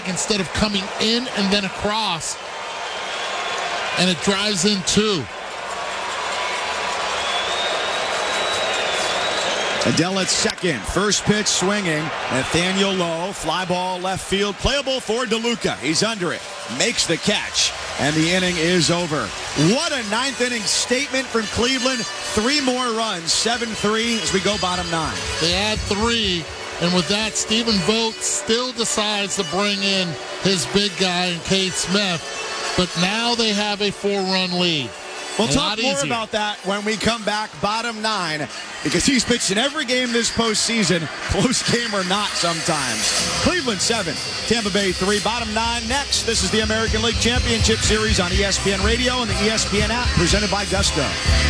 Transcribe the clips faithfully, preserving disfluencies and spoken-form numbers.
zigzag instead of coming in and then across. And it drives in two. Adell at second. First pitch swinging. Nathaniel Lowe. Fly ball left field. Playable for DeLuca. He's under it. Makes the catch. And the inning is over. What a ninth inning statement from Cleveland. Three more runs. seven three as we go bottom nine. They add three. And with that, Stephen Vogt still decides to bring in his big guy in Cade Smith. But now they have a four-run lead. We'll a talk more easier. about that when we come back, bottom nine, because he's pitched in every game this postseason, close game or not sometimes. Cleveland seven, Tampa Bay three, bottom nine next. This is the American League Championship Series on E S P N Radio and the E S P N app, presented by Gusto.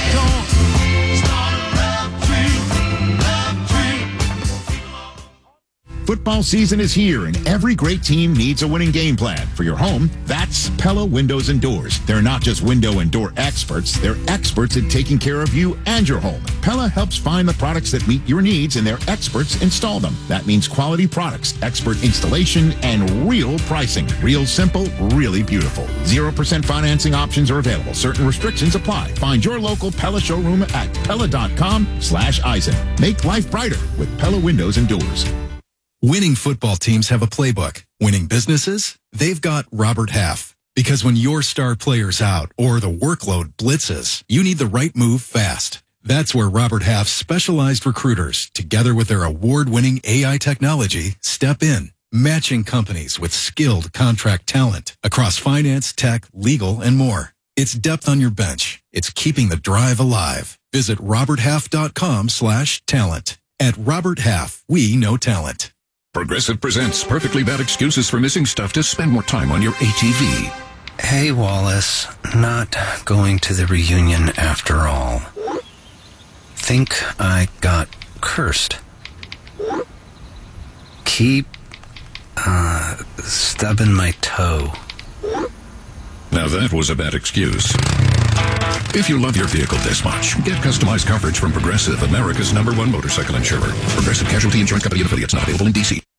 Football season is here, and every great team needs a winning game plan. For your home, that's Pella Windows and Doors. They're not just window and door experts. They're experts at taking care of you and your home. Pella helps find the products that meet your needs, and their experts install them. That means quality products, expert installation, and real pricing. Real simple, really beautiful. zero percent financing options are available. Certain restrictions apply. Find your local Pella showroom at Pella.com slash Eisen. Make life brighter with Pella Windows and Doors. Winning football teams have a playbook. Winning businesses? They've got Robert Half. Because when your star player's out or the workload blitzes, you need the right move fast. That's where Robert Half's specialized recruiters, together with their award-winning A I technology, step in, matching companies with skilled contract talent across finance, tech, legal, and more. It's depth on your bench. It's keeping the drive alive. Visit roberthalf.com slash talent. At Robert Half, we know talent. Progressive presents perfectly bad excuses for missing stuff to spend more time on your A T V. Hey, Wallace. Not going to the reunion after all. Think I got cursed. Keep, uh, stubbing my toe. Now that was a bad excuse. If you love your vehicle this much, get customized coverage from Progressive, America's number one motorcycle insurer. Progressive Casualty Insurance Company and affiliates, not available in D C.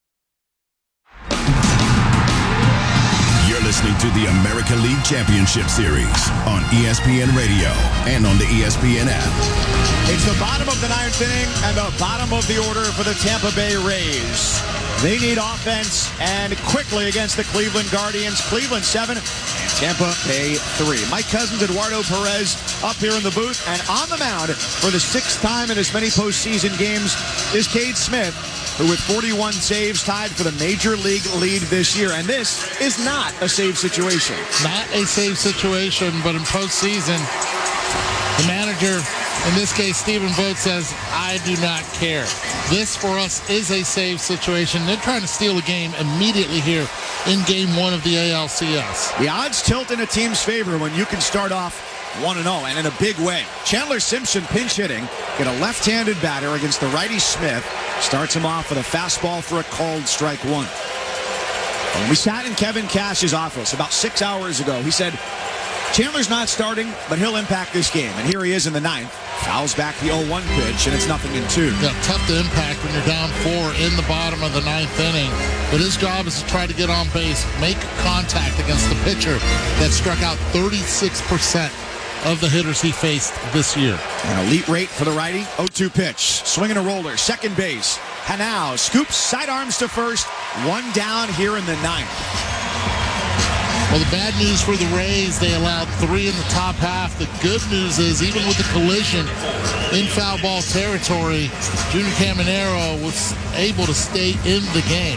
You're listening to the American League Championship Series on E S P N Radio and on the E S P N app. It's the bottom of the ninth inning and the bottom of the order for the Tampa Bay Rays. They need offense, and quickly against the Cleveland Guardians. Cleveland seven and Tampa Bay three. Mike Cousins, Eduardo Perez up here in the booth, and on the mound for the sixth time in as many postseason games is Cade Smith, who with forty-one saves tied for the Major League lead this year. And this is not a save situation. Not a save situation, but in postseason, the manager, in this case, Stephen Vogt, says, I do not care. This, for us, is a save situation. They're trying to steal a game immediately here in game one of the A L C S. The odds tilt in a team's favor when you can start off one and oh, and in a big way. Chandler Simpson pinch hitting, get a left-handed batter against the righty Smith. Starts him off with a fastball for a called strike one. When we sat in Kevin Cash's office about six hours ago, he said, Chandler's not starting, but he'll impact this game. And here he is in the ninth. Fouls back the oh one pitch, and it's nothing in two. Yeah, tough to impact when you're down four in the bottom of the ninth inning. But his job is to try to get on base, make contact against the pitcher that struck out thirty-six percent of the hitters he faced this year. An elite rate for the righty. oh two pitch. Swinging a roller. Second base. Hanau scoops sidearms to first. One down here in the ninth. Well, the bad news for the Rays, they allowed three in the top half. The good news is, even with the collision in foul ball territory, Junior Caminero was able to stay in the game.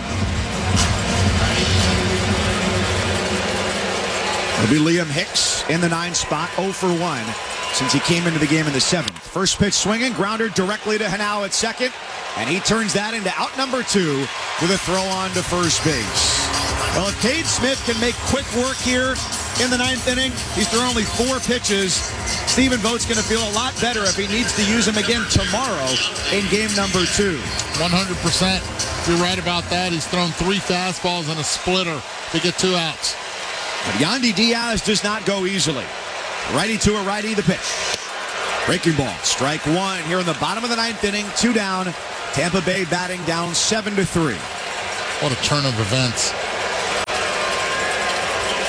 It'll be Liam Hicks in the nine spot, oh for one since he came into the game in the seventh. First pitch swinging, grounder directly to Hanau at second, and he turns that into out number two with a throw on to first base. Well, if Cade Smith can make quick work here in the ninth inning, he's thrown only four pitches. Stephen Vogt's going to feel a lot better if he needs to use him again tomorrow in game number two. one hundred percent. You're right about that. He's thrown three fastballs and a splitter to get two outs. But Yandy Diaz does not go easily. Righty to a righty, the pitch. Breaking ball, strike one here in the bottom of the ninth inning. Two down. Tampa Bay batting down seven to three. What a turn of events.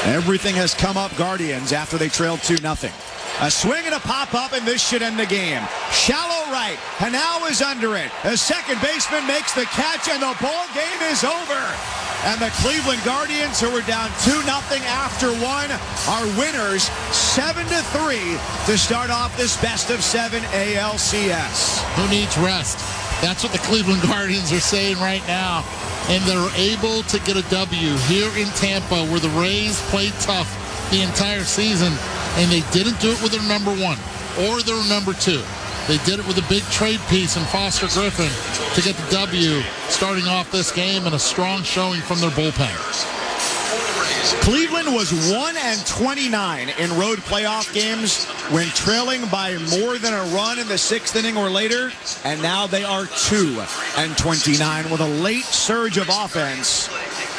Everything has come up Guardians after they trailed two nothing. A swing and a pop-up, and this should end the game. Shallow right. Hanau is under it. The second baseman makes the catch, and the ball game is over. And the Cleveland Guardians, who were down two nothing after one, are winners seven to three to start off this best of seven A L C S. Who needs rest? That's what the Cleveland Guardians are saying right now. And they're able to get a W here in Tampa, where the Rays played tough the entire season, and they didn't do it with their number one or their number two. They did it with a big trade piece in Foster Griffin to get the W starting off this game, and a strong showing from their bullpen. Cleveland was one and twenty-nine in road playoff games when trailing by more than a run in the sixth inning or later, and now they are two and twenty-nine with a late surge of offense.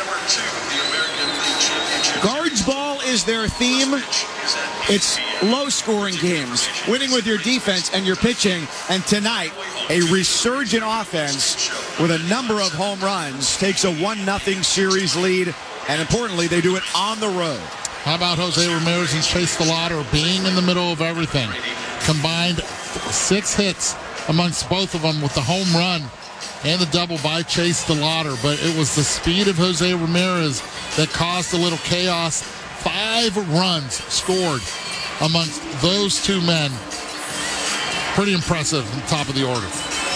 Guards ball is their theme. It's low-scoring games, winning with your defense and your pitching, and tonight, a resurgent offense with a number of home runs takes a one nothing series lead, and importantly, they do it on the road. How about Jose Ramirez and Chase DeLauder being in the middle of everything? Combined six hits amongst both of them with the home run and the double by Chase DeLauder, but it was the speed of Jose Ramirez that caused a little chaos. Five runs scored amongst those two men. Pretty impressive on top of the order.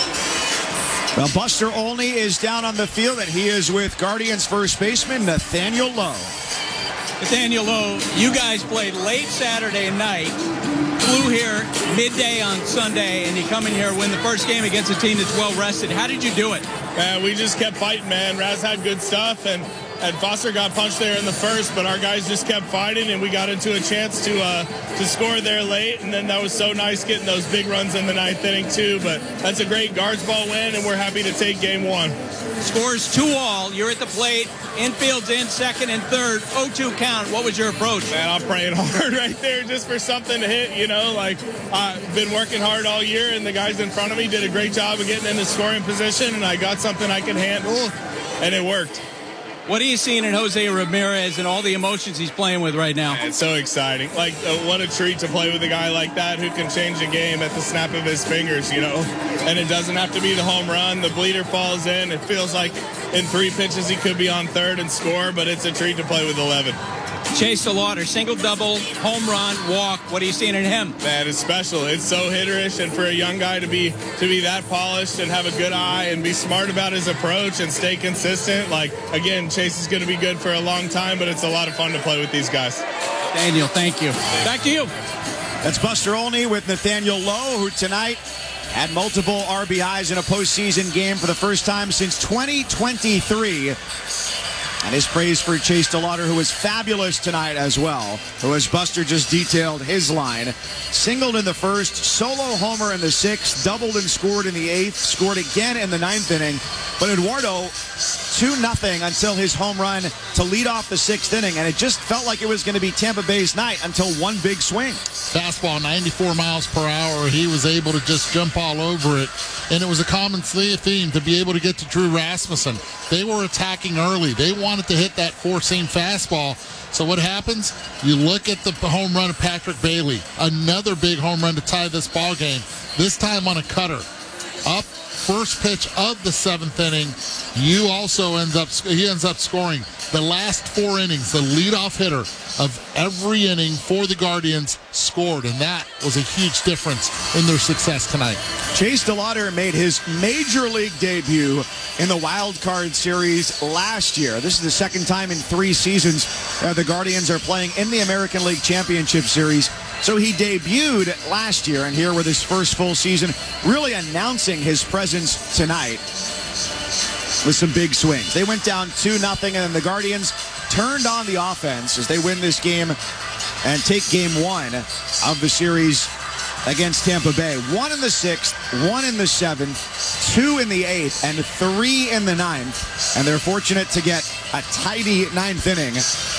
Well, Buster Olney is down on the field, and he is with Guardians first baseman Nathaniel Lowe. Nathaniel Lowe, you guys played late Saturday night, flew here midday on Sunday, and you come in here, win the first game against a team that's well rested. How did you do it? Man, we just kept fighting, man. Raz had good stuff, and And Foster got punched there in the first, but our guys just kept fighting, and we got into a chance to uh, to score there late. And then that was so nice getting those big runs in the ninth inning, too. But that's a great guards ball win, and we're happy to take game one. Scores two all. You're at the plate. Infield's in second and third. oh two count. What was your approach? Man, I'm praying hard right there just for something to hit, you know. Like, I've been working hard all year, and the guys in front of me did a great job of getting into scoring position, and I got something I can handle, and it worked. What are you seeing in Jose Ramirez and all the emotions he's playing with right now? It's so exciting. Like, uh, what a treat to play with a guy like that who can change a game at the snap of his fingers, you know. And it doesn't have to be the home run. The bleeder falls in. It feels like in three pitches he could be on third and score, but it's a treat to play with eleven. Chase DeLauder, single, double, home run, walk. What are you seeing in him? Man, it's special. It's so hitterish, and for a young guy to be to be that polished and have a good eye and be smart about his approach and stay consistent. Like, again, Chase is going to be good for a long time, but it's a lot of fun to play with these guys. Daniel, thank you. Back to you. That's Buster Olney with Nathaniel Lowe, who tonight had multiple R B Is in a postseason game for the first time since twenty twenty-three. And his praise for Chase DeLauder, who was fabulous tonight as well, who, as Buster just detailed his line, singled in the first, solo homer in the sixth, doubled and scored in the eighth, scored again in the ninth inning. But Eduardo, two nothing until his home run to lead off the sixth inning, and it just felt like it was going to be Tampa Bay's night until one big swing. Fastball, ninety-four miles per hour. He was able to just jump all over it. And it was a common theme to be able to get to Drew Rasmussen. They were attacking early. They wanted to hit that four-seam fastball. So what happens? You look at the home run of Patrick Bailey. Another big home run to tie this ball game. This time on a cutter. Up first pitch of the seventh inning. You also ends up he ends up scoring the last four innings. The leadoff hitter of every inning for the Guardians scored, and that was a huge difference in their success tonight. Chase DeLauder made his major league debut in the Wild Card Series last year. This is the second time in three seasons uh, the Guardians are playing in the American League Championship Series. So he debuted last year, and here with his first full season, really announcing his presence tonight with some big swings. They went down two nothing, and then the Guardians turned on the offense as they win this game and take game one of the series against Tampa Bay. One in the sixth, one in the seventh, two in the eighth, and three in the ninth. And they're fortunate to get a tidy ninth inning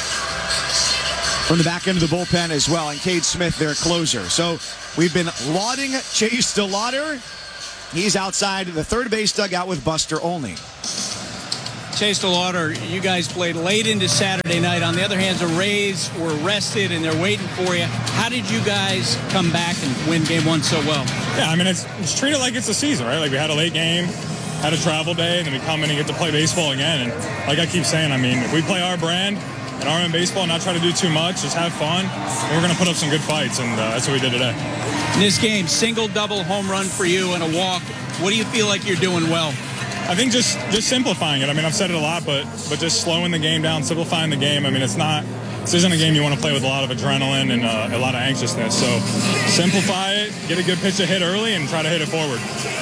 from the back end of the bullpen as well, and Cade Smith, their closer. So we've been lauding Chase DeLauder. He's outside the third base dugout with Buster Olney. Chase DeLauder, you guys played late into Saturday night. On the other hand, the Rays were rested and they're waiting for you. How did you guys come back and win game one so well? Yeah, I mean, it's, it's treated like it's a season, right? Like, we had a late game, had a travel day, and then we come in and get to play baseball again. And like I keep saying, I mean, if we play our brand and our own baseball and not try to do too much, just have fun, and we're going to put up some good fights, and uh, that's what we did today. In this game, single, double, home run for you and a walk. What do you feel like you're doing well? I think just just simplifying it. I mean, I've said it a lot, but but just slowing the game down, simplifying the game. I mean, it's not, this isn't a game you want to play with a lot of adrenaline and uh, a lot of anxiousness. So simplify it, get a good pitch to hit early, and try to hit it forward.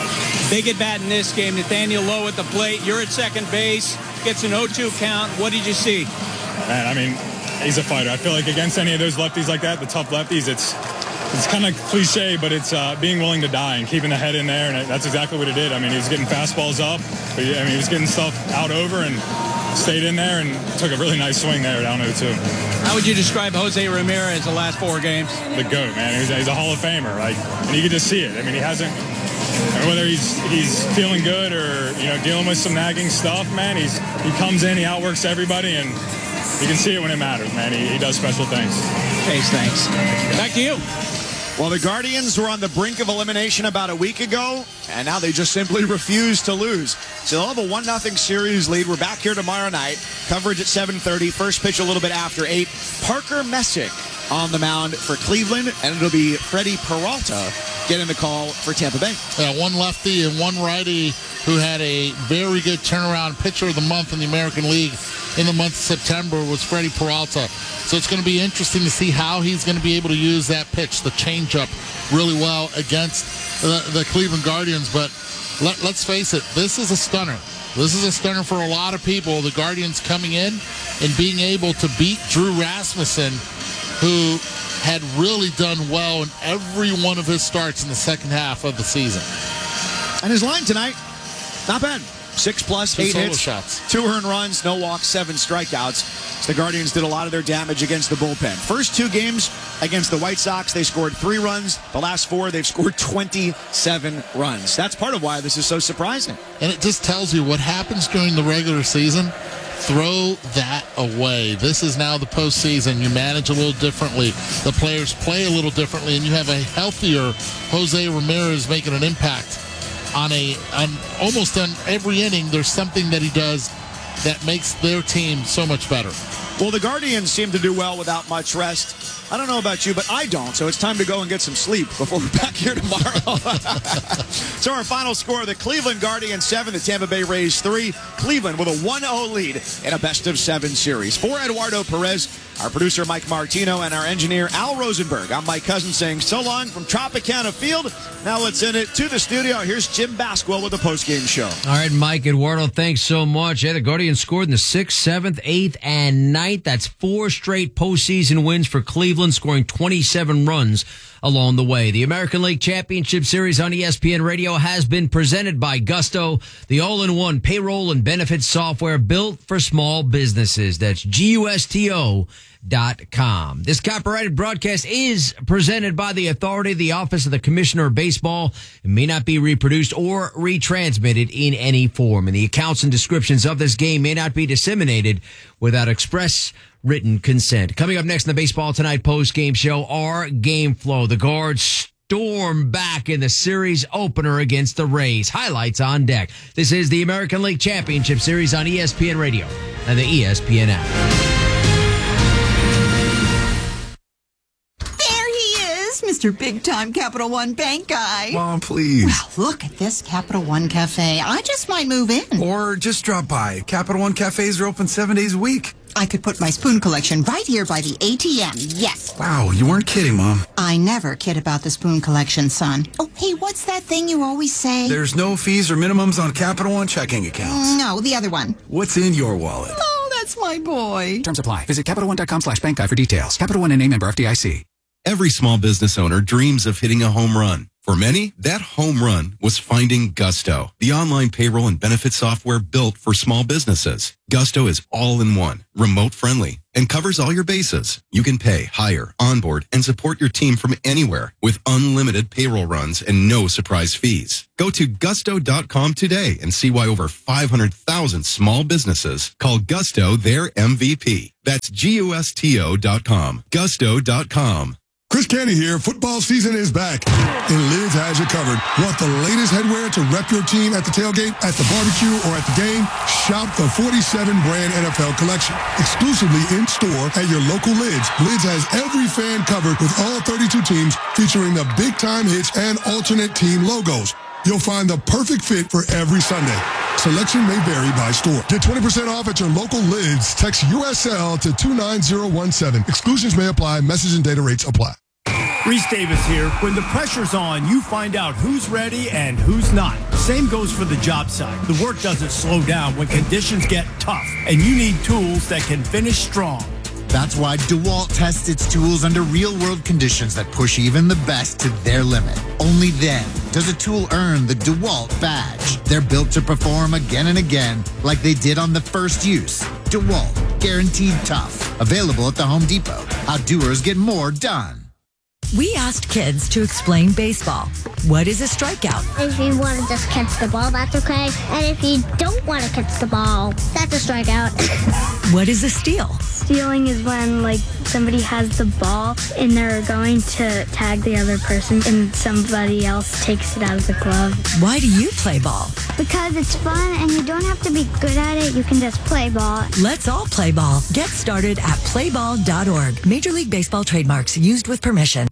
Big at bat in this game. Nathaniel Lowe at the plate. You're at second base. Gets an oh two count. What did you see? Man, I mean, he's a fighter. I feel like against any of those lefties like that, the tough lefties, it's it's kind of cliche, but it's uh, being willing to die and keeping the head in there, and that's exactly what he did. I mean, he was getting fastballs up, but I mean, he was getting stuff out over and stayed in there and took a really nice swing there down oh two. How would you describe Jose Ramirez the last four games? The GOAT, man. He's, he's a Hall of Famer, like, and you can just see it. I mean, he hasn't, whether he's he's feeling good or, you know, dealing with some nagging stuff, man, he's he comes in, he outworks everybody, and you can see it when it matters, man. He, he does special things. Chase, thanks. Back to you. Well, the Guardians were on the brink of elimination about a week ago, and now they just simply refuse to lose. So they'll have a one nothing series lead. We're back here tomorrow night. Coverage at seven thirty. First pitch a little bit after eight. Parker Messick on the mound for Cleveland, and it'll be Freddie Peralta getting the call for Tampa Bay. Yeah, one lefty and one righty who had a very good turnaround. Pitcher of the month in the American League in the month of September was Freddie Peralta. So it's going to be interesting to see how he's going to be able to use that pitch, the changeup, really well against the, the Cleveland Guardians. But let, let's face it, this is a stunner. This is a stunner for a lot of people. The Guardians coming in and being able to beat Drew Rasmussen, who had really done well in every one of his starts in the second half of the season. And his line tonight, not bad. Six plus, Two eight solo hits, shots. two earned runs, no walks, seven strikeouts. So the Guardians did a lot of their damage against the bullpen. First two games against the White Sox, they scored three runs. The last four, they've scored twenty-seven runs. That's part of why this is so surprising. And it just tells you what happens during the regular season. Throw that away. This is now the postseason. You manage a little differently. The players play a little differently, and you have a healthier Jose Ramirez making an impact on a on almost on every inning. There's something that he does that makes their team so much better. Well, the Guardians seem to do well without much rest. I don't know about you, but I don't, so it's time to go and get some sleep before we're back here tomorrow. So our final score, the Cleveland Guardians seven, the Tampa Bay Rays three. Cleveland with a one oh lead in a best-of-seven series. For Eduardo Perez, our producer Mike Martino, and our engineer Al Rosenberg, I'm Mike Cousins saying so long from Tropicana Field. Now let's send it to the studio. Here's Jim Basquil with the postgame show. All right, Mike, Eduardo, thanks so much. Yeah, the Guardians scored in the sixth, seventh, eighth, and ninth. That's four straight postseason wins for Cleveland, scoring twenty-seven runs along the way. The American League Championship Series on E S P N Radio has been presented by Gusto, the all-in-one payroll and benefits software built for small businesses. That's G U S T O dot com. This copyrighted broadcast is presented by the authority of the Office of the Commissioner of Baseball. It may not be reproduced or retransmitted in any form, and the accounts and descriptions of this game may not be disseminated without express written consent. Coming up next in the Baseball Tonight post-game show, our game flow. The Guards storm back in the series opener against the Rays. Highlights on deck. This is the American League Championship Series on E S P N Radio and the E S P N app. Mister Big-Time Capital One Bank guy. Mom, please. Well, look at this Capital One Cafe. I just might move in. Or just drop by. Capital One Cafes are open seven days a week. I could put my spoon collection right here by the A T M. Yes. Wow, you weren't kidding, Mom. I never kid about the spoon collection, son. Oh, hey, what's that thing you always say? There's no fees or minimums on Capital One checking accounts. No, the other one. What's in your wallet? Oh, that's my boy. Terms apply. Visit Capital One dot com slash bank guide for details. Capital One N A member F D I C. Every small business owner dreams of hitting a home run. For many, that home run was finding Gusto, the online payroll and benefit software built for small businesses. Gusto is all in one, remote friendly, and covers all your bases. You can pay, hire, onboard, and support your team from anywhere with unlimited payroll runs and no surprise fees. Go to gusto dot com today and see why over five hundred thousand small businesses call Gusto their M V P. That's G U S T O dot com. gusto dot com. Chris Canty here. Football season is back, and Lids has you covered. Want the latest headwear to rep your team at the tailgate, at the barbecue, or at the game? Shop the forty-seven brand N F L collection. Exclusively in-store at your local Lids. Lids has every fan covered with all thirty-two teams, featuring the big-time hits and alternate team logos. You'll find the perfect fit for every Sunday. Selection may vary by store. Get twenty percent off at your local Lids. Text U S L to two nine zero one seven. Exclusions may apply. Message and data rates apply. Reese Davis here. When the pressure's on, you find out who's ready and who's not. Same goes for the job site. The work doesn't slow down when conditions get tough, and you need tools that can finish strong. That's why DeWalt tests its tools under real-world conditions that push even the best to their limit. Only then does a tool earn the DeWalt badge. They're built to perform again and again like they did on the first use. DeWalt, guaranteed tough. Available at the Home Depot. How doers get more done. We asked kids to explain baseball. What is a strikeout? If you want to just catch the ball, that's okay. And if you don't want to catch the ball, that's a strikeout. What is a steal? Stealing is when, like, somebody has the ball and they're going to tag the other person and somebody else takes it out of the glove. Why do you play ball? Because it's fun and you don't have to be good at it. You can just play ball. Let's all play ball. Get started at play ball dot org. Major League Baseball trademarks used with permission.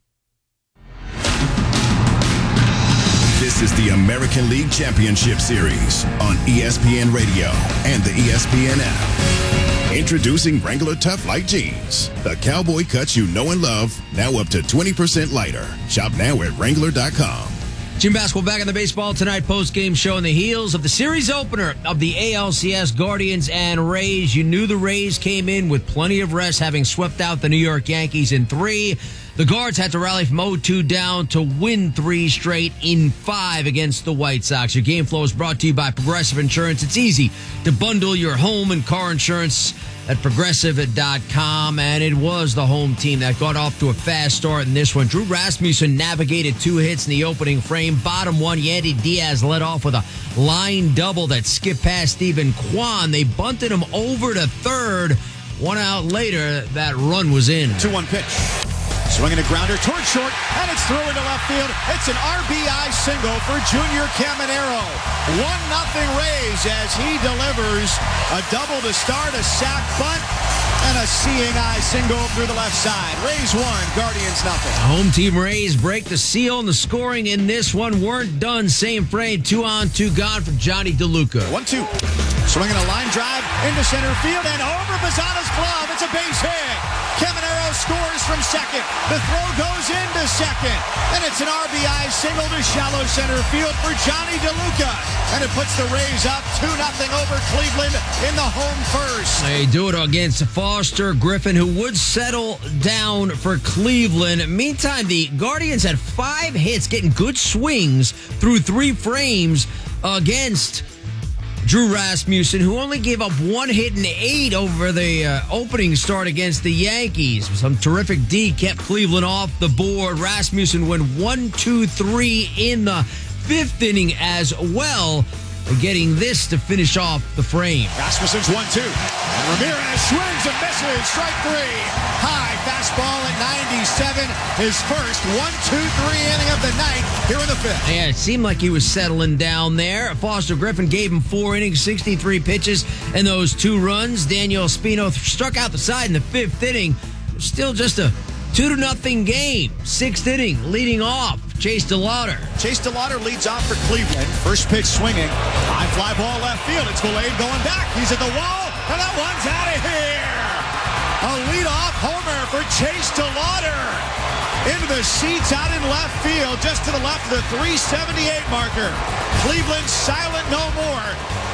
This is the American League Championship Series on E S P N Radio and the E S P N app. Introducing Wrangler Tough Light Jeans, the cowboy cuts you know and love, now up to twenty percent lighter. Shop now at Wrangler dot com. Jim Basketball back on the Baseball Tonight post-game show on the heels of the series opener of the A L C S Guardians and Rays. You knew the Rays came in with plenty of rest, having swept out the New York Yankees in three. The Guards had to rally from oh two down to win three straight in five against the White Sox. Your game flow is brought to you by Progressive Insurance. It's easy to bundle your home and car insurance at progressive dot com, and it was the home team that got off to a fast start in this one. Drew Rasmussen navigated two hits in the opening frame. Bottom one, Yandy Diaz led off with a line double that skipped past Stephen Kwan. They bunted him over to third. One out later, that run was in. two one pitch. Swinging a grounder towards short, and it's through into left field. It's an R B I single for Junior Caminero. one nothing Rays as he delivers a double to start, a sac bunt, and a seeing eye single through the left side. Rays one, Guardians nothing. Home team Rays break the seal, and the scoring in this one weren't done. Same frame, two on, two gone for Johnny DeLuca. one two. Swinging a line drive into center field and over Bazzano's glove. It's a base hit. Caminero scores from second. The throw goes into second. And it's an R B I single to shallow center field for Johnny DeLuca. And it puts the Rays up two nothing over Cleveland in the home first. They do it against Foster Griffin, who would settle down for Cleveland. Meantime, the Guardians had five hits, getting good swings through three frames against Drew Rasmussen, who only gave up one hit and eight over the uh, opening start against the Yankees. Some terrific D kept Cleveland off the board. Rasmussen went one, two, three in the fifth inning as well, getting this to finish off the frame. Rasmussen's one two. And Ramirez swings and misses. Strike three. High fastball at ninety-seven. His first one two three inning of the night here in the fifth. Yeah, it seemed like he was settling down there. Foster Griffin gave him four innings, sixty-three pitches, and those two runs. Daniel Espino struck out the side in the fifth inning. Still just a two to nothing game. Sixth inning, leading off, Chase DeLauter. Chase DeLauter leads off for Cleveland. First pitch swinging. High fly ball left field. It's Gallade going back. He's at the wall, and that one's out of here. A leadoff homer for Chase DeLauter. Into the seats out in left field, just to the left of the three seventy-eight marker. Cleveland silent no more.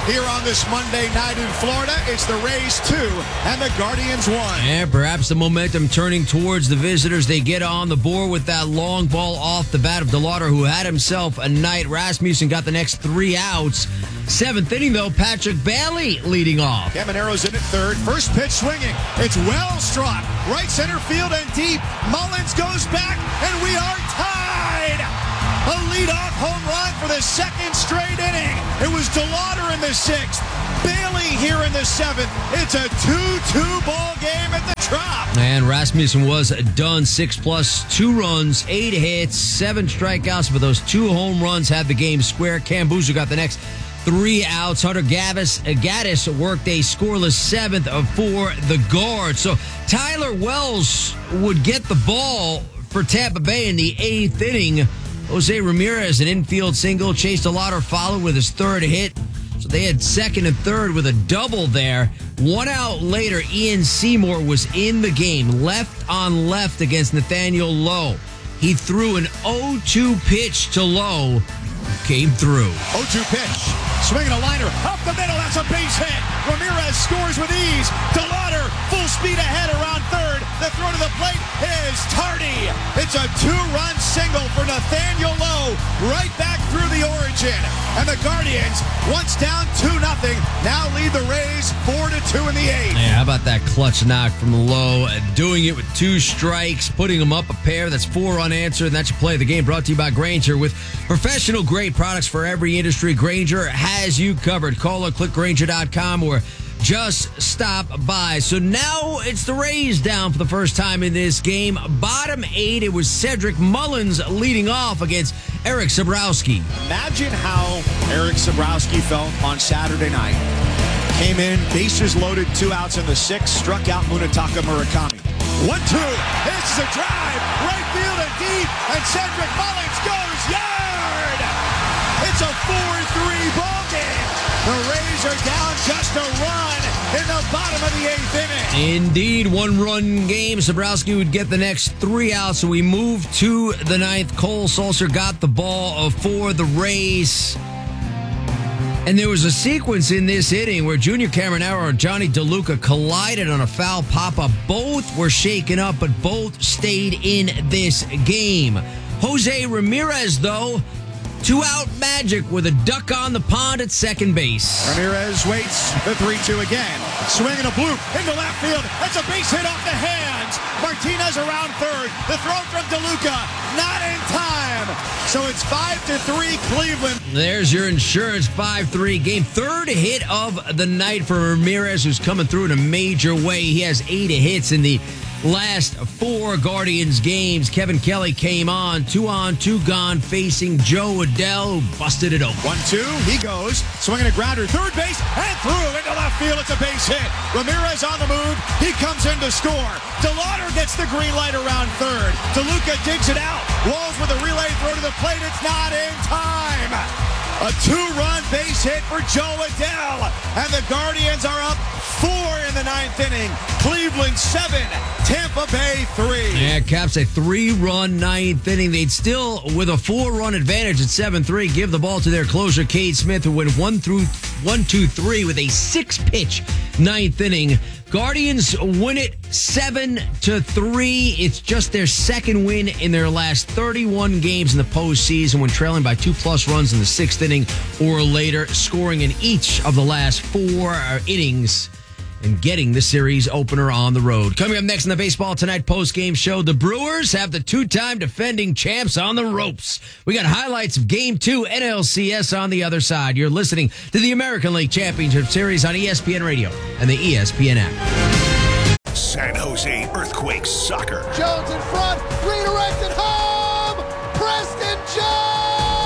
here on this Monday night in Florida. It's the Rays two and the Guardians one. And perhaps the momentum turning towards the visitors. They get on the board with that long ball off the bat of DeLauder, who had himself a night. Rasmussen got the next three outs. Seventh inning, though, Patrick Bailey leading off. Camanero's in at third. First pitch swinging. It's well struck. Right center field and deep. Mullins goes back, and we are tied. A leadoff home run for the second straight inning. It was DeLauder in the sixth. Bailey here in the seventh. It's a two two ball game at the Trop. And Rasmussen was done. Six plus two runs, eight hits, seven strikeouts. But those two home runs had the game square. Cam Boozer got the next three outs. Hunter Gavis, uh, Gaddis worked a scoreless seventh for the Guards. So Tyler Wells would get the ball for Tampa Bay in the eighth inning. Jose Ramirez, an infield single. Chase DeLauder followed with his third hit. So they had second and third with a double there. One out later, Ian Seymour was in the game, left on left against Nathaniel Lowe. He threw an oh two pitch to Lowe. Came through. oh two pitch. Swinging a liner up the middle. That's a base hit. Ramirez scores with ease. DeLauder full speed ahead around third. The throw to the plate is tardy. It's a two-run single for Nathaniel Lowe right back through the origin. And the Guardians, once down two nothing, now lead the Rays four to two in the eighth. Yeah, how about that clutch knock from Lowe? Doing it with two strikes, putting them up a pair. That's four unanswered, and that's your play of the game. Brought to you by Grainger. With professional grade products for every industry, Grainger has you covered. Call or click Grainger dot com or just stop by. So now it's the Rays down for the first time in this game. Bottom eight, it was Cedric Mullins leading off against Eric Sabrowski. Imagine how Eric Sabrowski felt on Saturday night. Came in, bases loaded, two outs in the sixth, struck out Munetaka Murakami. one two, this is a drive, right field and deep, and Cedric Mullins goes yard! It's a four three ball game. The Rays are down just a run in the bottom of the eighth inning. Indeed, one-run game. Sabrowski would get the next three outs, so we move to the ninth. Cole Sulser got the ball for the Rays. And there was a sequence in this inning where Junior Cameronaro and Johnny DeLuca collided on a foul pop-up. Both were shaken up, but both stayed in this game. Jose Ramirez, though, two-out magic with a duck on the pond at second base. Ramirez waits the three two again. Swinging a bloop into left field. That's a base hit off the hands. Martinez around third. The throw from DeLuca. Not in time. So it's five to three Cleveland. There's your insurance five three game. Third hit of the night for Ramirez, who's coming through in a major way. He has eight hits in the last four Guardians games. Kevin Kelly came on, two on, two gone, facing Joe Adell, who busted it open. One two, he goes, swinging a grounder, third base, and through into left field. It's a base hit. Ramirez on the move. He comes in to score. DeLauder gets the green light around third. DeLuca digs it out. Walls with a relay throw to the plate. It's not in time. A two-run base hit for Joe Adell. And the Guardians are up four in the ninth inning. Cleveland seven, Tampa Bay three. Yeah, Caps a three-run ninth inning. They'd still, with a four-run advantage at seven three, give the ball to their closer, Cade Smith, who went one through one, two, three with a six-pitch ninth inning. Guardians win it seven to three. It's just their second win in their last thirty-one games in the postseason, when trailing by two-plus runs in the sixth inning or later, scoring in each of the last four innings and getting the series opener on the road. Coming up next in the Baseball Tonight post-game show, the Brewers have the two-time defending champs on the ropes. We got highlights of Game two, N L C S on the other side. You're listening to the American League Championship Series on E S P N Radio and the E S P N app. San Jose Earthquakes soccer. Jones in front, redirected home, Preston John!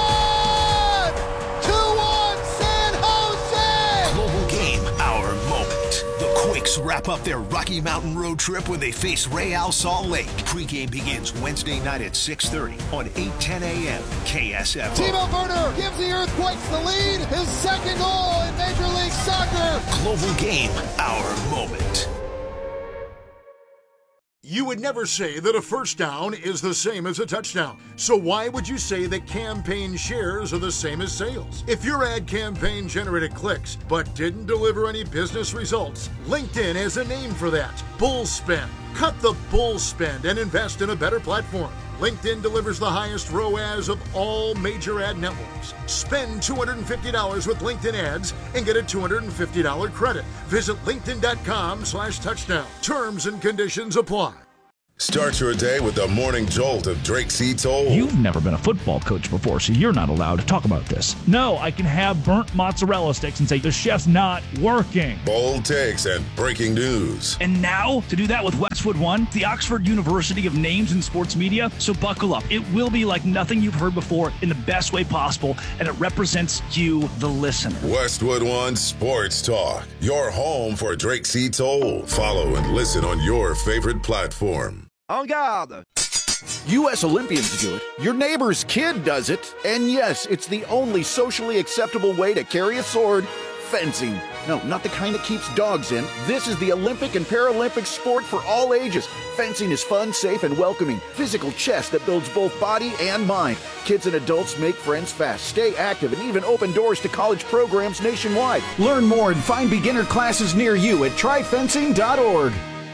two one San Jose! Global game, our moment. The Quakes wrap up their Rocky Mountain road trip when they face Real Salt Lake. Pre-game begins Wednesday night at six thirty on eight ten a.m. K S F O. Timo Werner gives the Earthquakes the lead, his second goal in Major League Soccer. Global game, our moment. You would never say that a first down is the same as a touchdown. So why would you say that campaign shares are the same as sales? If your ad campaign generated clicks but didn't deliver any business results, LinkedIn has a name for that. Bull spend. Cut the bull spend and invest in a better platform. LinkedIn delivers the highest R O A S of all major ad networks. Spend two hundred fifty dollars with LinkedIn ads and get a two hundred fifty dollars credit. Visit linkedin.com slash touchdown. Terms and conditions apply. Start your day with the morning jolt of Drake C. Toll. You've never been a football coach before, so you're not allowed to talk about this. No, I can have burnt mozzarella sticks and say the chef's not working. Bold takes and breaking news. And now, to do that with Westwood One, the Oxford University of Names in Sports Media. So buckle up. It will be like nothing you've heard before in the best way possible, and it represents you, the listener. Westwood One Sports Talk. Your home for Drake C. Toll. Follow and listen on your favorite platform. En garde! U S Olympians do it, your neighbor's kid does it, and yes, it's the only socially acceptable way to carry a sword, fencing. No, not the kind that keeps dogs in. This is the Olympic and Paralympic sport for all ages. Fencing is fun, safe, and welcoming. Physical chess that builds both body and mind. Kids and adults make friends fast, stay active, and even open doors to college programs nationwide. Learn more and find beginner classes near you at try fencing dot org.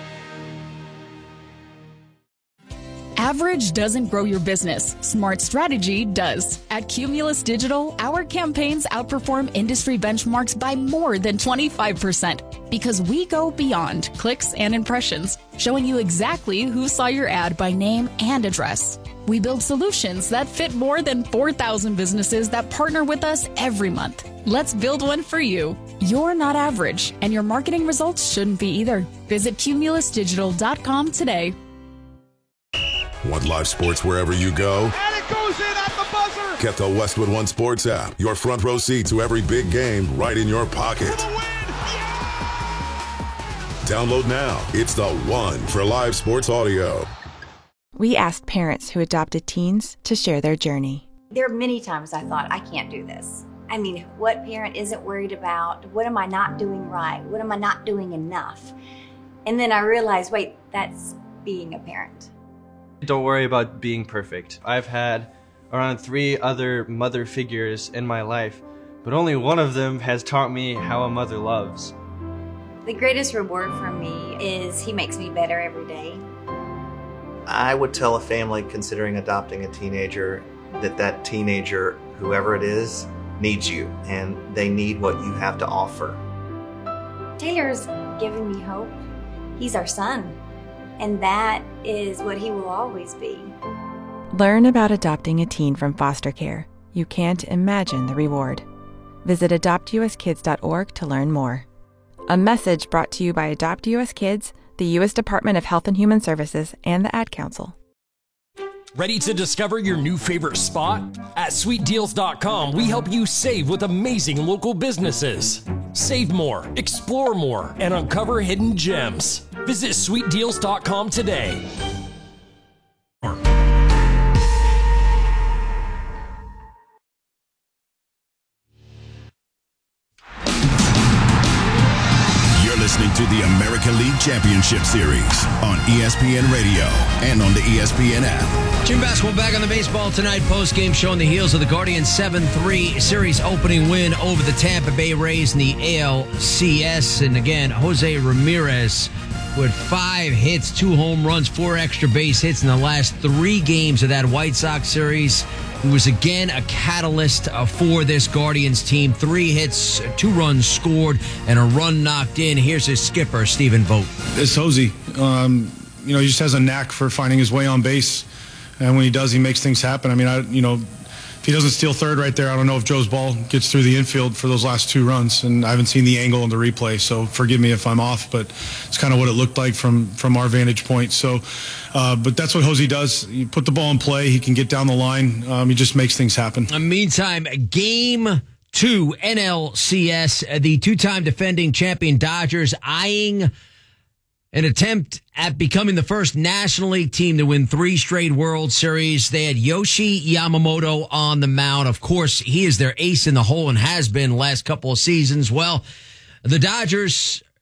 Average doesn't grow your business. Smart strategy does. At Cumulus Digital, our campaigns outperform industry benchmarks by more than twenty-five percent because we go beyond clicks and impressions, showing you exactly who saw your ad by name and address. We build solutions that fit more than four thousand businesses that partner with us every month. Let's build one for you. You're not average, and your marketing results shouldn't be either. Visit cumulus digital dot com today. Want live sports wherever you go? And it goes in at the buzzer! Get the Westwood One Sports app. Your front row seat to every big game right in your pocket. For the win! Yeah! Download now. It's the one for live sports audio. We asked parents who adopted teens to share their journey. There are many times I thought, I can't do this. I mean, what parent isn't worried about? What am I not doing right? What am I not doing enough? And then I realized, wait, that's being a parent. Don't worry about being perfect. I've had around three other mother figures in my life, but only one of them has taught me how a mother loves. The greatest reward for me is he makes me better every day. I would tell a family considering adopting a teenager that that teenager, whoever it is, needs you, and they need what you have to offer. Taylor's given me hope. He's our son. And that is what he will always be. Learn about adopting a teen from foster care. You can't imagine the reward. Visit adopt u s kids dot org to learn more. A message brought to you by Adopt U S Kids, the U S Department of Health and Human Services, and the Ad Council. Ready to discover your new favorite spot? At sweet deals dot com, we help you save with amazing local businesses. Save more, explore more, and uncover hidden gems. Visit sweet deals dot com today. You're listening to the American League Championship Series on E S P N Radio and on the E S P N app. Jim Basketball back on the Baseball Tonight post-game show on the heels of the Guardians' seven three series opening win over the Tampa Bay Rays in the A L C S. And again, Jose Ramirez with five hits, two home runs, four extra base hits in the last three games of that White Sox series. He was again a catalyst uh, for this Guardians team. Three hits, two runs scored, and a run knocked in. Here's his skipper, Stephen Vogt. It's Jose. Um, you know, he just has a knack for finding his way on base. And when he does, he makes things happen. I mean, I, you know, if he doesn't steal third right there, I don't know if Joe's ball gets through the infield for those last two runs. And I haven't seen the angle in the replay, so forgive me if I'm off, but it's kind of what it looked like from, from our vantage point. So, uh, but that's what Jose does. You put the ball in play, he can get down the line. Um, he just makes things happen. In the meantime, game two, N L C S, the two-time defending champion Dodgers eyeing an attempt at becoming the first National League team to win three straight World Series. They had Yoshi Yamamoto on the mound. Of course, he is their ace in the hole and has been the last couple of seasons. Well, the Dodgers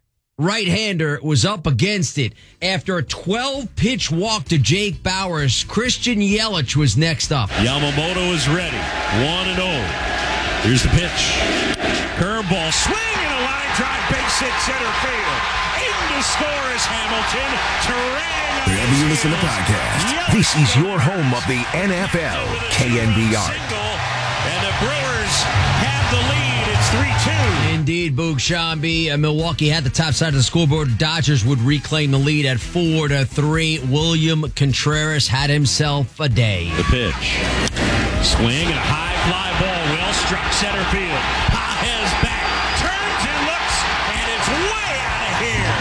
right-hander was up against it. After a twelve-pitch walk to Jake Bauers, Christian Yelich was next up. Yamamoto is ready. one and oh. Here's the pitch. Curveball, swing and a line drive, base hit center field. In to score is Hamilton. Terang. Wherever you listen to podcasts, this is your home of the N F L, K N B R. And the Brewers have the lead. It's three two. Indeed, Boog Shambi. Uh, Milwaukee had the top side of the scoreboard. Dodgers would reclaim the lead at four to three. William Contreras had himself a day. The pitch. Swing and a high fly ball. Well struck center field. Pages back. Turns and looks. And it's way out of here.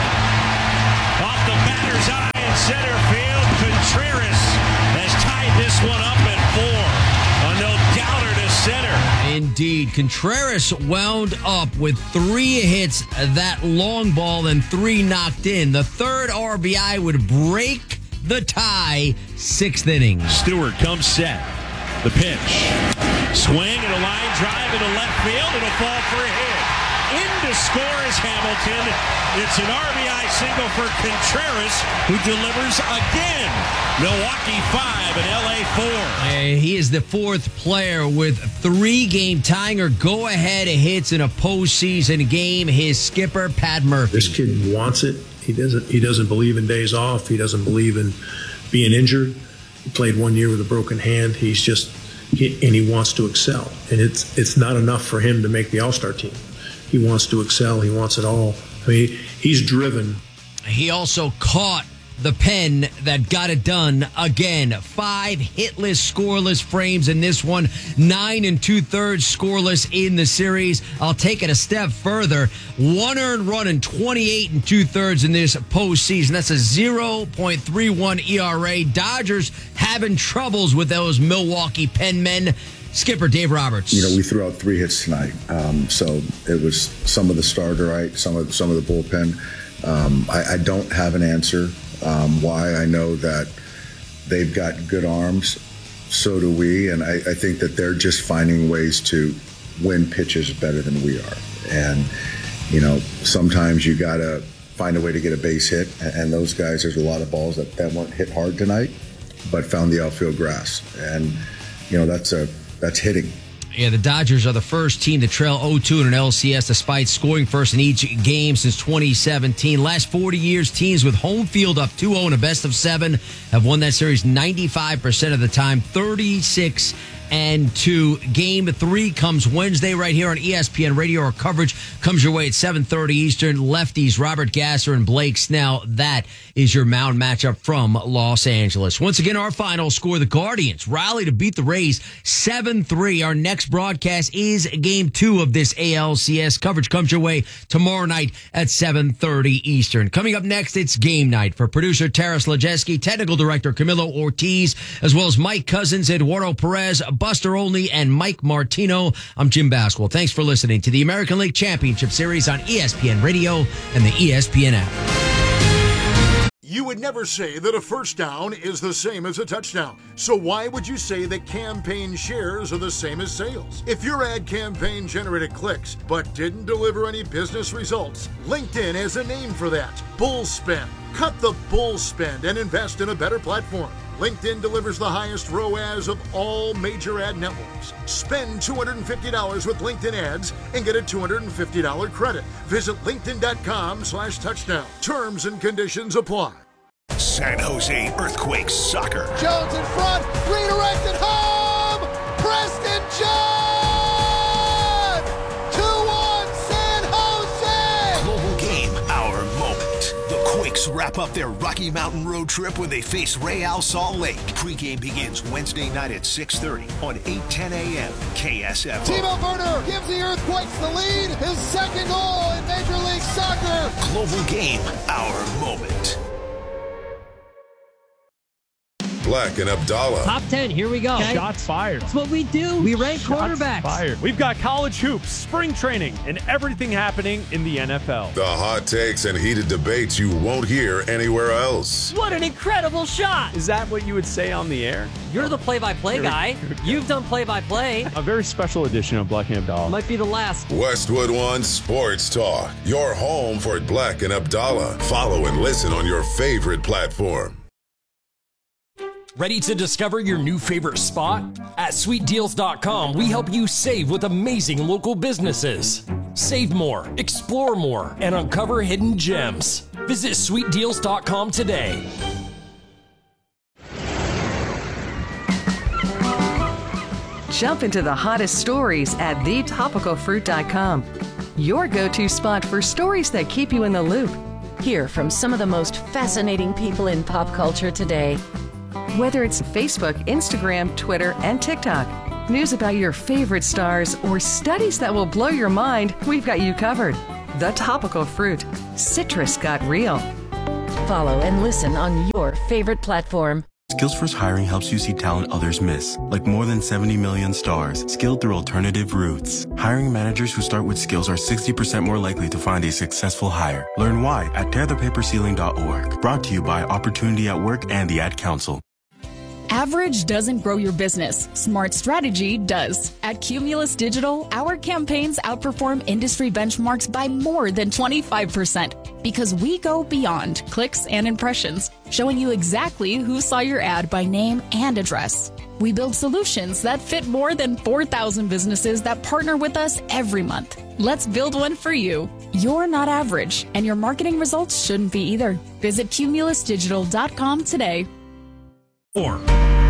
Off the batter's eye in center field. Contreras has tied this one up at four. A no-doubter to center. Indeed. Contreras wound up with three hits, that long ball, and three knocked in. The third R B I would break the tie, sixth inning. Stewart comes set. The pitch. Swing and a line drive into left field. It'll fall for a hit. In to score is Hamilton. It's an R B I single for Contreras, who delivers again. Milwaukee five and L A four. Uh, he is the fourth player with three game tying or go-ahead hits in a postseason game. His skipper, Pat Murphy. This kid wants it. He doesn't. He doesn't believe in days off. He doesn't believe in being injured. He played one year with a broken hand. He's just, he, and he wants to excel. And it's it's not enough for him to make the All-Star team. He wants to excel. He wants it all. I mean, he's driven. He also caught the pen that got it done again. Five hitless, scoreless frames in this one. Nine and two-thirds scoreless in the series. I'll take it a step further. One earned run and twenty-eight and two-thirds in this postseason. That's a zero point three one E R A. Dodgers having troubles with those Milwaukee penmen. Skipper Dave Roberts. You know, we threw out three hits tonight, um, so it was some of the starter, right? Some of some of the bullpen. Um, I, I don't have an answer. Um, why? I know that they've got good arms. So do we, and I, I think that they're just finding ways to win pitches better than we are. And you know, sometimes you got to find a way to get a base hit. And those guys, there's a lot of balls that, that weren't hit hard tonight, but found the outfield grass. And you know, that's a That's hitting. Yeah, the Dodgers are the first team to trail oh two in an L C S despite scoring first in each game since twenty seventeen. Last forty years, teams with home field up two oh in a best of seven have won that series ninety-five percent of the time, thirty-six and two. Game three comes Wednesday right here on E S P N Radio. Our coverage comes your way at seven thirty Eastern. Lefties Robert Gasser and Blake Snell. That is your mound matchup from Los Angeles. Once again, our final score, the Guardians rally to beat the Rays seven three. Our next broadcast is game two of this A L C S. Coverage comes your way tomorrow night at seven thirty Eastern. Coming up next, it's game night. For producer Taras Lajeski, technical director Camilo Ortiz, as well as Mike Cousins, Eduardo Perez, Buster Olney, and Mike Martino. I'm Jim Basquil. Thanks for listening to the American League Championship Series on E S P N Radio and the E S P N app. You would never say that a first down is the same as a touchdown. So why would you say that campaign shares are the same as sales? If your ad campaign generated clicks but didn't deliver any business results, LinkedIn has a name for that. Bull spend. Cut the bull spend and invest in a better platform. LinkedIn delivers the highest R O A S of all major ad networks. Spend two hundred fifty dollars with LinkedIn ads and get a two hundred fifty dollars credit. Visit linkedin.com slash touchdown. Terms and conditions apply. San Jose Earthquakes soccer. Jones in front, redirected home! Preston John! two one San Jose! Global game, our moment. The Quakes wrap up their Rocky Mountain road trip when they face Real Salt Lake. Pre-game begins Wednesday night at six thirty on eight ten a.m. K S F O. Timo Werner gives the Earthquakes the lead. His second goal in Major League Soccer. Global game, our moment. Black and Abdallah. Top ten, here we go. Okay. Shots fired. That's what we do. We rank Shots quarterbacks. Fired. We've got college hoops, spring training, and everything happening in the N F L. The hot takes and heated debates you won't hear anywhere else. What an incredible shot. Is that what you would say on the air? You're the play-by-play guy. You've done play-by-play. A very special edition of Black and Abdallah. Might be the last. Westwood One Sports Talk, your home for Black and Abdallah. Follow and listen on your favorite platform. Ready to discover your new favorite spot? At sweet deals dot com, we help you save with amazing local businesses. Save more, explore more, and uncover hidden gems. Visit sweet deals dot com today. Jump into the hottest stories at the topical fruit dot com. Your go-to spot for stories that keep you in the loop. Hear from some of the most fascinating people in pop culture today. Whether it's Facebook, Instagram, Twitter, and TikTok, news about your favorite stars, or studies that will blow your mind, we've got you covered. The Topical Fruit. Citrus got real. Follow and listen on your favorite platform. SkillsFirst Hiring helps you see talent others miss, like more than seventy million stars, skilled through alternative routes. Hiring managers who start with skills are sixty percent more likely to find a successful hire. Learn why at tear the paper ceiling dot org. Brought to you by Opportunity at Work and the Ad Council. Average doesn't grow your business. Smart strategy does. At Cumulus Digital, our campaigns outperform industry benchmarks by more than twenty-five percent because we go beyond clicks and impressions, showing you exactly who saw your ad by name and address. We build solutions that fit more than four thousand businesses that partner with us every month. Let's build one for you. You're not average, and your marketing results shouldn't be either. Visit cumulus digital dot com today. Or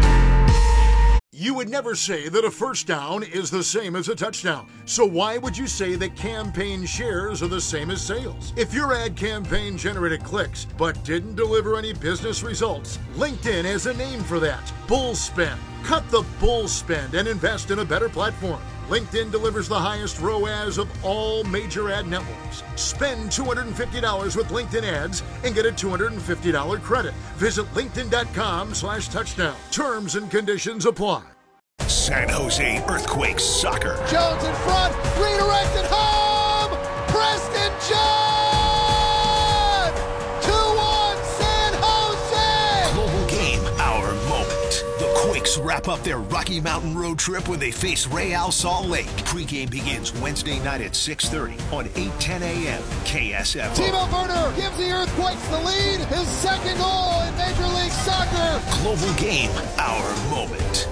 You would never say that a first down is the same as a touchdown. So why would you say that campaign shares are the same as sales? If your ad campaign generated clicks but didn't deliver any business results, LinkedIn has a name for that. Bull spend. Cut the bull spend and invest in a better platform. LinkedIn delivers the highest R O A S of all major ad networks. Spend two hundred fifty dollars with LinkedIn ads and get a two hundred fifty dollars credit. Visit linkedin.com slash touchdown. Terms and conditions apply. San Jose Earthquakes soccer. Jones in front, redirected home! Preston John! two one San Jose! Global game, our moment. The Quakes wrap up their Rocky Mountain road trip when they face Real Salt Lake. Pre-game begins Wednesday night at six thirty on eight ten a.m. K S F O. Timo Werner gives the Earthquakes the lead. His second goal in Major League Soccer. Global game, our moment.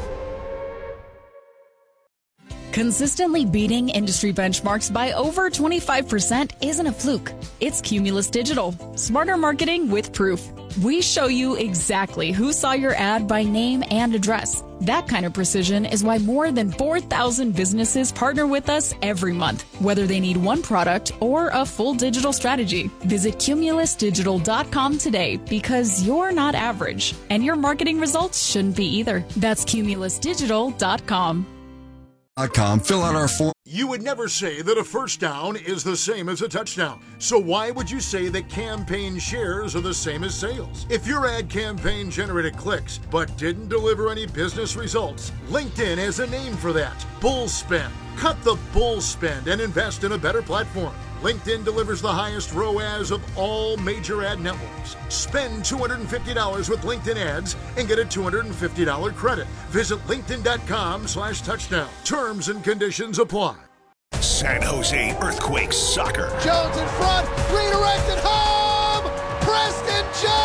Consistently beating industry benchmarks by over twenty-five percent isn't a fluke. It's Cumulus Digital. Smarter marketing with proof. We show you exactly who saw your ad by name and address. That kind of precision is why more than four thousand businesses partner with us every month, whether they need one product or a full digital strategy. Visit cumulus digital dot com today because you're not average, and your marketing results shouldn't be either. That's cumulus digital dot com. Com. Fill out our form. You would never say that a first down is the same as a touchdown. So why would you say that campaign shares are the same as sales? If your ad campaign generated clicks but didn't deliver any business results, LinkedIn has a name for that. Bull spend. Cut the bull spend and invest in a better platform. LinkedIn delivers the highest R O A S of all major ad networks. Spend two hundred fifty dollars with LinkedIn ads and get a two hundred fifty dollars credit. Visit linkedin.com slash touchdown. Terms and conditions apply. San Jose Earthquakes soccer. Jones in front, redirected home! Preston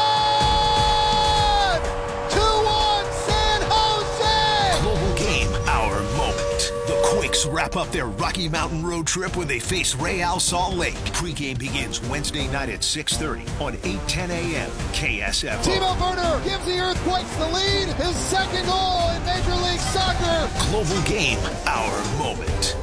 John! two one San Jose! Global game, our moment. The Quakes wrap up their Rocky Mountain road trip when they face Real Salt Lake. Pre-game begins Wednesday night at six thirty on eight ten a.m. K S F O. Timo Werner gives the Earthquakes the lead. His second goal in Major League Soccer. Global game, our moment.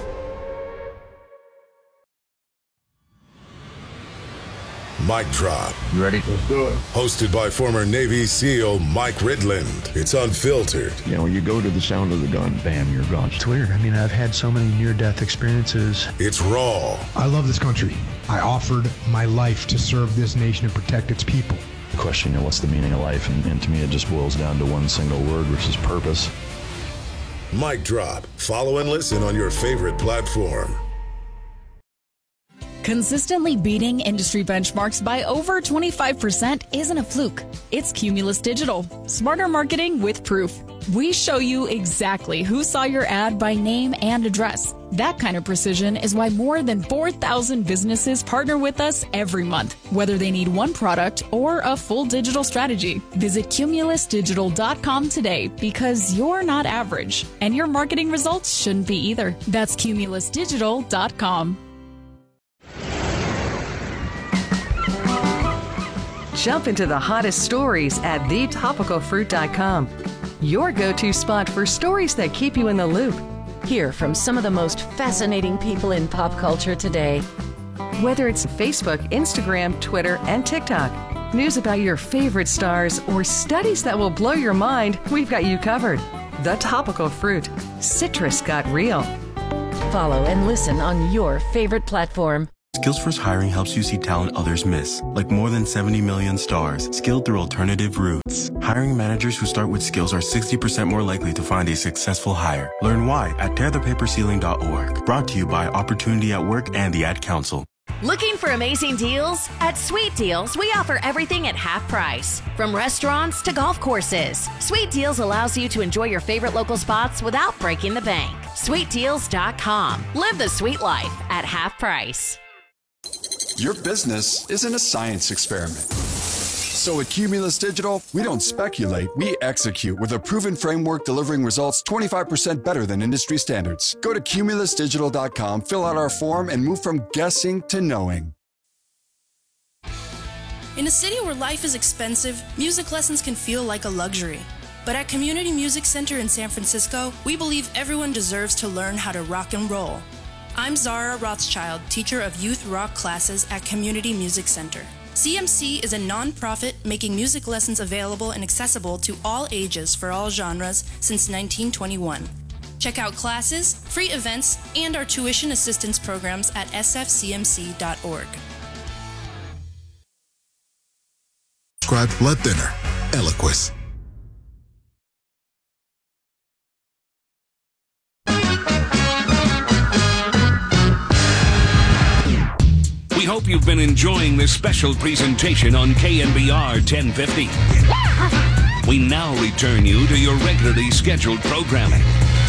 Mic Drop. You ready? Let's do it. Hosted by former Navy SEAL Mike Ridland. It's unfiltered. You know, when you go to the sound of the gun, bam, you're gone. It's weird. I mean, I've had so many near-death experiences. It's raw. I love this country. I offered my life to serve this nation and protect its people. question, you know, what's the meaning of life? And, and to me, it just boils down to one single word, which is purpose. Mic drop. Follow and listen on your favorite platform. Consistently beating industry benchmarks by over twenty-five percent isn't a fluke. It's Cumulus Digital. Smarter marketing with proof. We show you exactly who saw your ad by name and address. That kind of precision is why more than four thousand businesses partner with us every month, whether they need one product or a full digital strategy. Visit cumulus digital dot com today because you're not average, and your marketing results shouldn't be either. That's cumulus digital dot com. Jump into the hottest stories at the topical fruit dot com. Your go-to spot for stories that keep you in the loop. Hear from some of the most fascinating people in pop culture today. Whether it's Facebook, Instagram, Twitter, and TikTok, news about your favorite stars, or studies that will blow your mind, we've got you covered. The Topical Fruit. Citrus got real. Follow and listen on your favorite platform. Skills First Hiring helps you see talent others miss, like more than seventy million stars, skilled through alternative routes. Hiring managers who start with skills are sixty percent more likely to find a successful hire. Learn why at tear the paper ceiling dot org. Brought to you by Opportunity at Work and the Ad Council. Looking for amazing deals? At Sweet Deals, we offer everything at half price. From restaurants to golf courses, Sweet Deals allows you to enjoy your favorite local spots without breaking the bank. sweet deals dot com. Live the sweet life at half price. Your business isn't a science experiment. So at Cumulus Digital, we don't speculate, we execute with a proven framework delivering results twenty-five percent better than industry standards. Go to cumulus digital dot com, fill out our form, and move from guessing to knowing. In a city where life is expensive, music lessons can feel like a luxury. But at Community Music Center in San Francisco, we believe everyone deserves to learn how to rock and roll. I'm Zara Rothschild, teacher of youth rock classes at Community Music Center. C M C is a non-profit making music lessons available and accessible to all ages for all genres since nineteen twenty-one. Check out classes, free events, and our tuition assistance programs at s f c m c dot org. Prescribed blood thinner, Eliquis. We hope you've been enjoying this special presentation on K N B R ten fifty. We now return you to your regularly scheduled programming.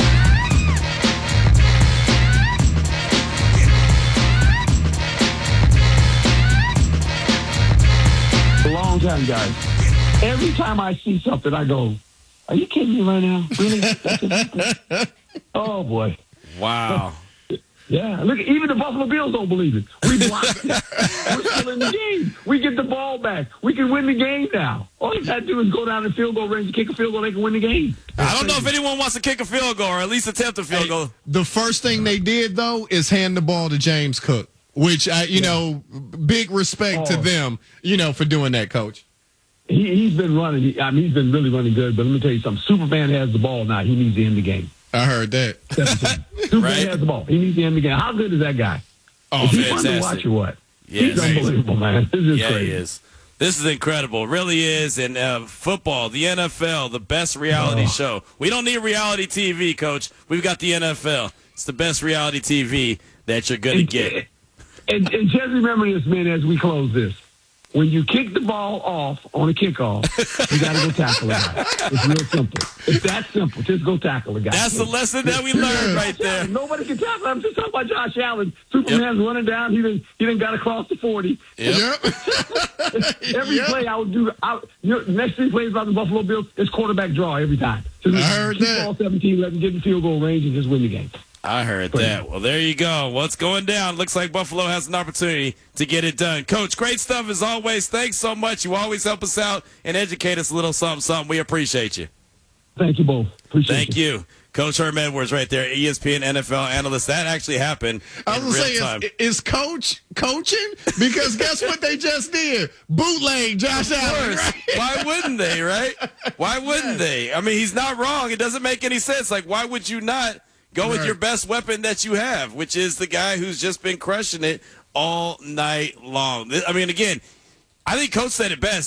A long time, guys. Every time I see something, I go, are you kidding me right now? Really? Oh, boy. Wow. Yeah, look, even the Buffalo Bills don't believe it. We blocked it. We're still in the game. We get the ball back. We can win the game now. All you got to do is go down the field goal range and kick a field goal. They can win the game. I don't know if anyone wants to kick a field goal or at least attempt a field hey, goal. The first thing they did, though, is hand the ball to James Cook, which, I, you yeah. know, big respect oh. to them, you know, for doing that, Coach. He, he's been running. I mean, he's been really running good. But let me tell you something. Superman has the ball now. He needs to end the game. I heard that. Superman right? has the ball. He needs to end the game. How good is that guy? Oh, is he fantastic. fun to watch or what? Yeah, he's unbelievable, man. This is yeah, crazy. he is. This is incredible. It really is. And uh, football, the N F L, the best reality oh. show. We don't need reality T V, Coach. We've got the N F L. It's the best reality T V that you're going to get. And, and just remember this, man, as we close this. When you kick the ball off on a kickoff, you got to go tackle a guy. It's real simple. It's that simple. Just go tackle a guy. That's the lesson that we learned right there. Nobody can tackle. I'm just talking about Josh Allen. Superman's yep. running down. He didn't. He didn't got across the forty. Yep. Every yep. play I would do. I, you know, next three plays about the Buffalo Bills is quarterback draw every time. So I heard keep that. Ball seventeen, let them get in field goal range and just win the game. I heard that. Well, there you go. What's going down? Looks like Buffalo has an opportunity to get it done. Coach, great stuff as always. Thanks so much. You always help us out and educate us a little something, something. We appreciate you. Thank you both. Appreciate Thank you. you. Coach Herm Edwards right there, E S P N N F L analyst. That actually happened I was in real time. Is, is Coach coaching? Because guess what they just did? Bootleg Josh Allen. Right? Why wouldn't they, right? Why wouldn't they? I mean, he's not wrong. It doesn't make any sense. Like, why would you not go with your best weapon that you have, which is the guy who's just been crushing it all night long? I mean, again, I think Coach said it best.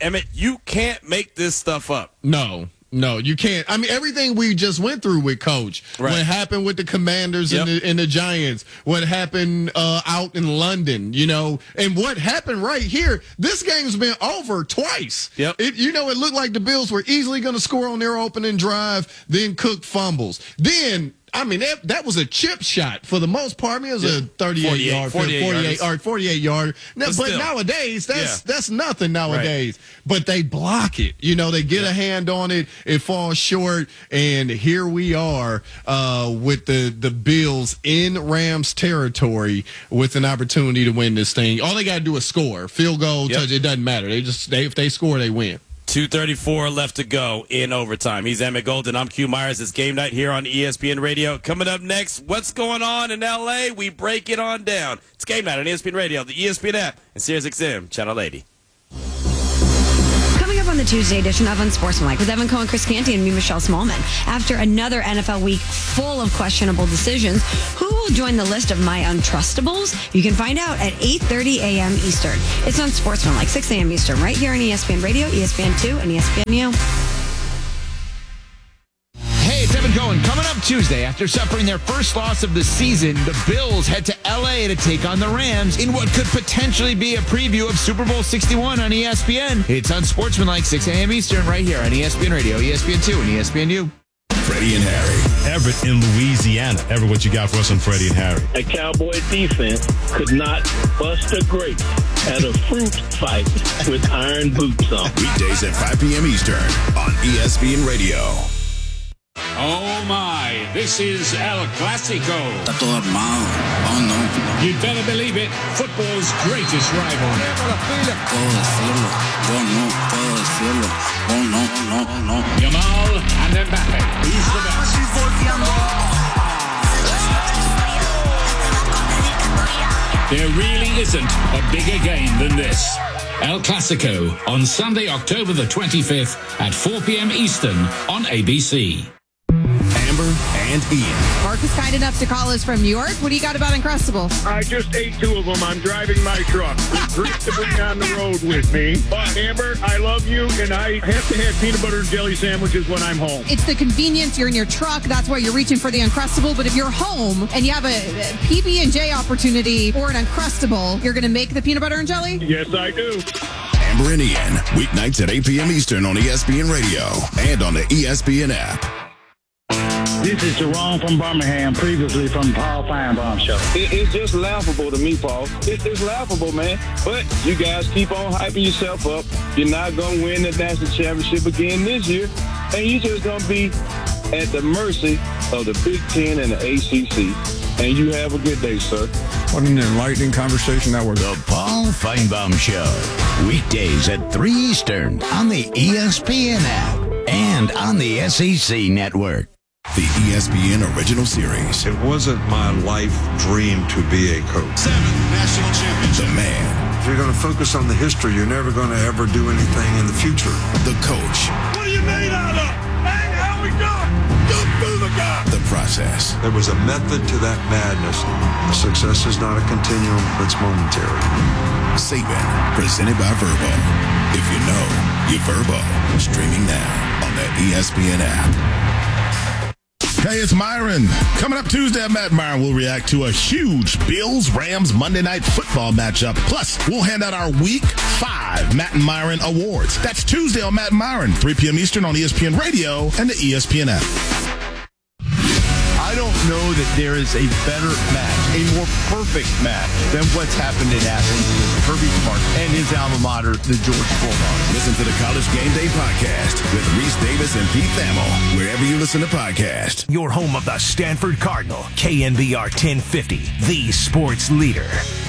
Emmett, you can't make this stuff up. No. No, you can't. I mean, everything we just went through with Coach, right. What happened with the Commanders yep. and, the, and the Giants, what happened uh, out in London, you know, and what happened right here. This game's been over twice. Yep. It, you know, it looked like the Bills were easily going to score on their opening drive, then Cook fumbles. Then, I mean, that, that was a chip shot for the most part. I mean, it was yeah. a thirty-eight yard, forty-eight, forty-eight, or forty-eight yard. Now, but but nowadays, that's yeah. that's nothing nowadays. Right. But they block it. You know, they get yeah. a hand on it, it falls short, and here we are uh, with the the Bills in Rams territory with an opportunity to win this thing. All they got to do is score, field goal, yep. touch. It doesn't matter. They just they, if they score, they win. two thirty-four left to go in overtime. He's Emmett Golden. I'm Q Myers. It's game night here on E S P N Radio. Coming up next, what's going on in L A? We break it on down. It's game night on E S P N Radio, the E S P N app, and Sirius X M, Channel eighty. Coming up on the Tuesday edition of Unsportsmanlike with Evan Cohen, Chris Canty, and me, Michelle Smallman. After another N F L week full of questionable decisions, who will join the list of my untrustables? You can find out at eight thirty a.m. Eastern. It's Unsportsmanlike, six a.m. Eastern, right here on E S P N Radio, E S P N two, and E S P N U. Hey, it's Evan Cohen. Coming up Tuesday, after suffering their first loss of the season, the Bills head to L A to take on the Rams in what could potentially be a preview of Super Bowl sixty-one on E S P N. It's Unsportsmanlike, six a.m. Eastern, right here on E S P N Radio, E S P N two, and E S P N U. Freddie and Harry. Everett in Louisiana. Everett, what you got for us on Freddie and Harry? A Cowboy defense could not bust a grape at a fruit fight with iron boots on. Weekdays at five p.m. Eastern on E S P N Radio. Oh my, this is El Clasico. Está todo armado. Oh no. You'd better believe it, football's greatest rival. Puedo decirlo. Oh no, puedo decirlo. Oh no, no, no. Yamal and Mbappe. Who's the best? There really isn't a bigger game than this. El Clasico on Sunday, October the twenty-fifth at four p.m. Eastern on A B C. Amber and Ian. Mark is kind enough to call us from New York. What do you got about Uncrustables? I just ate two of them. I'm driving my truck. It's great to bring on the road with me. But, Amber, I love you, and I have to have peanut butter and jelly sandwiches when I'm home. It's the convenience. You're in your truck. That's why you're reaching for the Uncrustable. But if you're home and you have a P B and J opportunity or an Uncrustable, you're going to make the peanut butter and jelly? Yes, I do. Amber and Ian, weeknights at eight p.m. Eastern on E S P N Radio and on the E S P N app. This is Jerome from Birmingham, previously from Paul Feinbaum Show. It, it's just laughable to me, Paul. It, it's laughable, man. But you guys keep on hyping yourself up. You're not going to win the national championship again this year. And you're just going to be at the mercy of the Big Ten and the A C C. And you have a good day, sir. What an enlightening conversation that was. The Paul Feinbaum Show. Weekdays at three Eastern on the E S P N app and on the S E C network. The E S P N original series. It wasn't my life dream to be a coach. Seven national championships. The man. If you're going to focus on the history, you're never going to ever do anything in the future. The coach. What are you made out of? Hey, how we doing? Go through the guy. The process. There was a method to that madness. Success is not a continuum, it's momentary. Saban, presented by Verbo. If you know, you Verbo. Streaming now on the E S P N app. Hey, it's Myron. Coming up Tuesday at Matt Myron, we'll react to a huge Bills-Rams Monday Night Football matchup. Plus, we'll hand out our Week five Matt and Myron Awards. That's Tuesday on Matt and Myron, three p.m. Eastern on E S P N Radio and the E S P N app. I don't know that there is a better match, a more perfect match than what's happened in Athens with Kirby Smart and his alma mater, the Georgia Bulldogs. Listen to the College Game Day podcast with Reese Davis and Pete Thamel, wherever you listen to podcasts. Your home of the Stanford Cardinal, K N B R ten fifty, the sports leader.